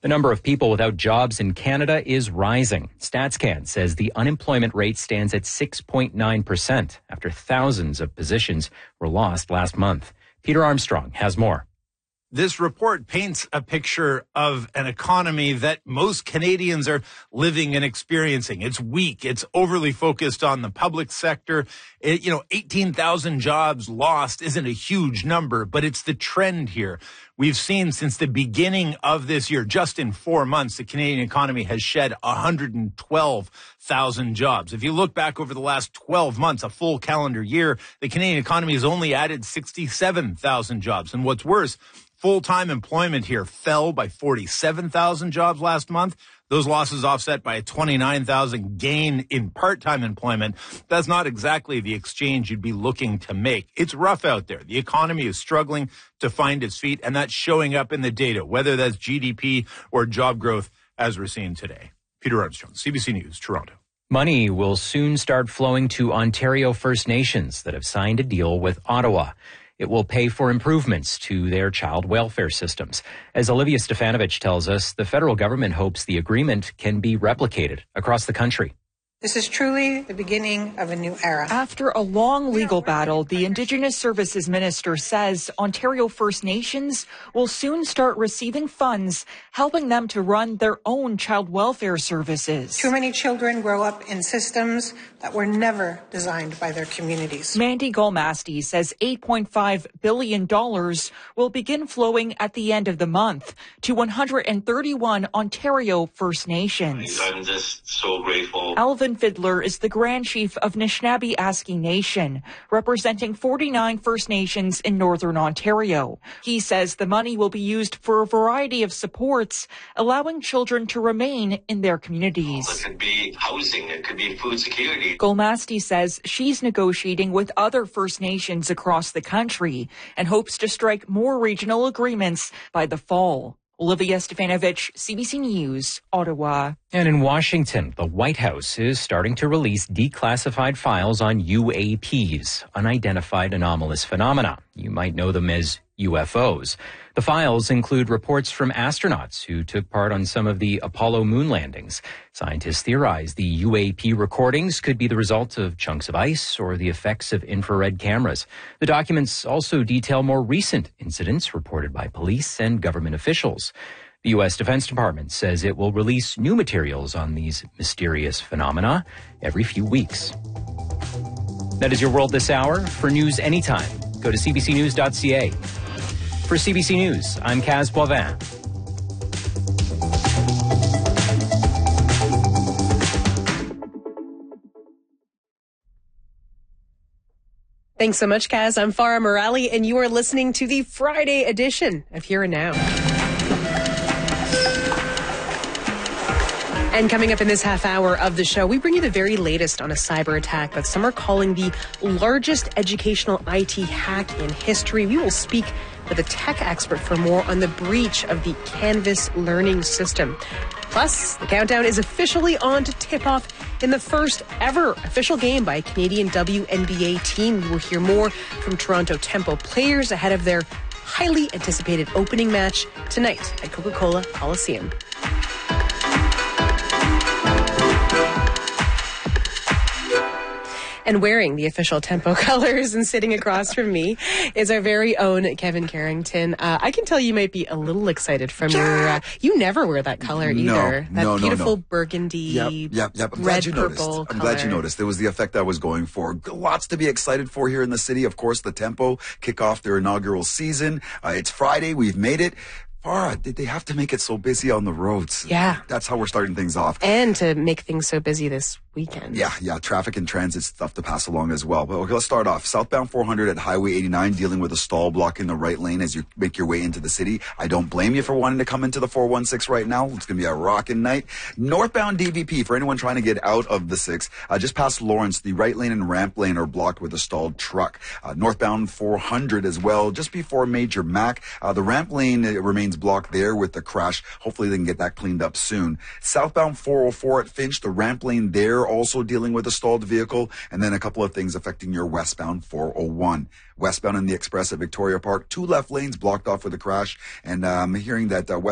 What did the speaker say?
The number of people without jobs in Canada is rising. StatsCan says the unemployment rate stands at 6.9% after thousands of positions were lost last month. Peter Armstrong has more. This report paints a picture of an economy that most Canadians are living and experiencing. It's weak. It's overly focused on the public sector. 18,000 jobs lost isn't a huge number, but it's the trend here. We've seen since the beginning of this year, just in 4 months, the Canadian economy has shed 112,000 jobs. If you look back over the last 12 months, a full calendar year, the Canadian economy has only added 67,000 jobs. And what's worse, full-time employment here fell by 47,000 jobs last month. Those losses offset by a 29,000 gain in part-time employment. That's not exactly the exchange you'd be looking to make. It's rough out there. The economy is struggling to find its feet, and that's showing up in the data, whether that's GDP or job growth, as we're seeing today. Peter Armstrong, CBC News, Toronto. Money will soon start flowing to Ontario First Nations that have signed a deal with Ottawa. It will pay for improvements to their child welfare systems. As Olivia Stefanovich tells us, the federal government hopes the agreement can be replicated across the country. This is truly the beginning of a new era. After a long legal battle, the Indigenous Services Minister says Ontario First Nations will soon start receiving funds, helping them to run their own child welfare services. Too many children grow up in systems that were never designed by their communities. Mandy Golmasti says $8.5 billion will begin flowing at the end of the month to 131 Ontario First Nations. I'm just so grateful. Alvin Fiddler is the Grand Chief of Nishnawbe-Aski Nation, representing 49 First Nations in Northern Ontario. He says the money will be used for a variety of supports, allowing children to remain in their communities. It could be housing, it could be food security. Golmasti says she's negotiating with other First Nations across the country and hopes to strike more regional agreements by the fall. Olivia Stefanovich, CBC News, Ottawa. And in Washington, the White House is starting to release declassified files on UAPs, unidentified anomalous phenomena. You might know them as UFOs. The files include reports from astronauts who took part on some of the Apollo moon landings. Scientists theorize the UAP recordings could be the result of chunks of ice or the effects of infrared cameras. The documents also detail more recent incidents reported by police and government officials. The U.S. Defense Department says it will release new materials on these mysterious phenomena every few weeks. That is your world this hour. For news anytime, go to cbcnews.ca. For CBC News, I'm Kaz Boivin. Thanks so much, Kaz. I'm Farah Morali, and you are listening to the Friday edition of Here and Now. And coming up in this half hour of the show, we bring you the very latest on a cyber attack that some are calling the largest educational IT hack in history. We will speak with a tech expert for more on the breach of the Canvas learning system. Plus, the countdown is officially on to tip off in the first ever official game by a Canadian WNBA team. We will hear more from Toronto Tempo players ahead of their highly anticipated opening match tonight at Coca-Cola Coliseum. And wearing the official Tempo colors and sitting across from me is our very own Kevin Carrington. I can tell you might be a little excited from your... you never wear that color either. That beautiful burgundy, red, purple color. I'm glad you noticed. It was the effect I was going for. Lots to be excited for here in the city. Of course, the Tempo kick off their inaugural season. It's Friday. We've made it. Farah, did they have to make it so busy on the roads? Yeah. That's how we're starting things off. And to make things so busy this weekend. Yeah. Traffic and transit stuff to pass along as well. But okay, let's start off. Southbound 400 at Highway 89 dealing with a stall blocking the right lane as you make your way into the city. I don't blame you for wanting to come into the 416 right now. It's going to be a rocking night. Northbound DVP, for anyone trying to get out of the 6, just past Lawrence, the right lane and ramp lane are blocked with a stalled truck. Northbound 400 as well, just before Major Mac. The ramp lane remains blocked there with the crash. Hopefully they can get that cleaned up soon. Southbound 404 at Finch, the ramp lane there also dealing with a stalled vehicle, and then a couple of things affecting your westbound 401. Westbound in the Express at Victoria Park, 2 left lanes blocked off with a crash, and I'm hearing that